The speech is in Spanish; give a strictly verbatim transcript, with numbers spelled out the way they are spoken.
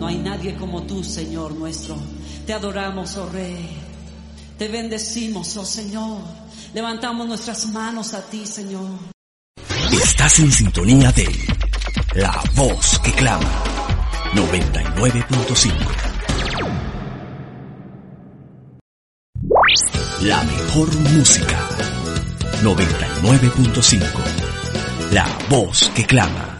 No hay nadie como tú, Señor nuestro. Te adoramos, oh Rey. Te bendecimos, oh Señor. Levantamos nuestras manos a ti, Señor. Estás en sintonía de La Voz que Clama, noventa y nueve punto cinco. La mejor música, noventa y nueve punto cinco. La Voz que Clama.